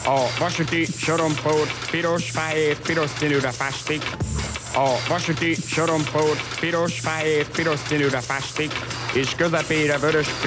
A vasúti sorompót piros színűre festik. A vasúti sorompót piros színűre festik, és közepére vörös